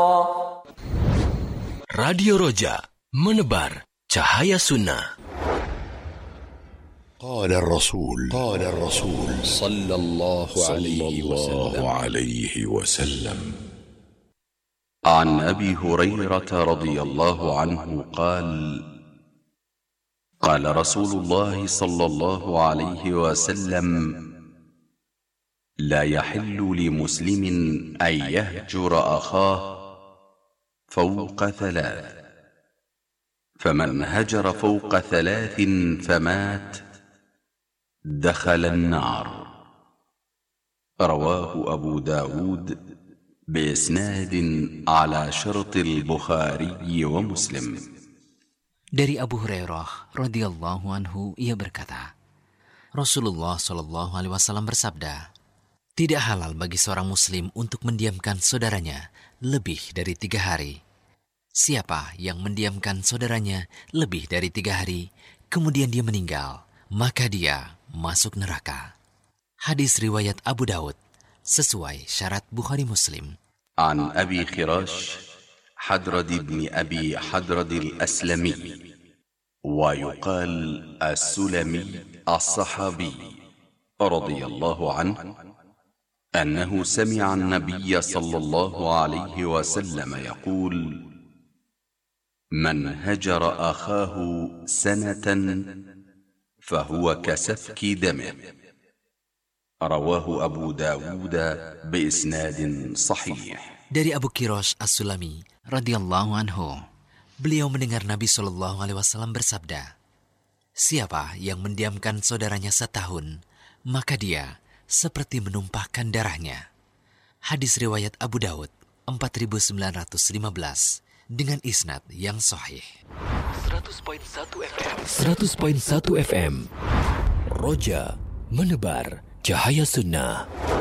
Radio Roja, menebar cahaya sunnah. قال الرسول صلى الله عليه وسلم عن أبي هريرة رضي الله عنه قال قال رسول الله صلى الله عليه وسلم لا يحل لمسلم أن يهجر أخاه فوق ثلاث، فمن هجر فوق ثلاث فمات دخل النار. رواه أبو داود بإسناد على شرط البخاري ومسلم. Dari Abu Hurairah radhiyallahu anhu, ia berkata, Rasulullah Shallallahu Alaihi Wasallam bersabda, tidak halal bagi seorang muslim untuk mendiamkan saudaranya lebih dari 3 hari. Siapa yang mendiamkan saudaranya lebih dari 3 hari, kemudian dia meninggal, maka dia masuk neraka. Hadis riwayat Abu Daud sesuai syarat Bukhari Muslim. An Abi Khirash حدرد بن أبي حدرد الأسلمي ويقال السلمي الصحابي رضي الله عنه أنه سمع النبي صلى الله عليه وسلم يقول من هجر أخاه سنة فهو كسفك دمه. رواه أبو داود بإسناد صحيح. Dari Abu Khirash As-Sulami radhiyallahu anhu, beliau mendengar Nabi Shallallahu Alaihi Wasallam bersabda, siapa yang mendiamkan saudaranya setahun, maka dia seperti menumpahkan darahnya. Hadis riwayat Abu Daud 4915 dengan isnad yang sahih. 100.1 FM Roja, menebar cahaya sunnah.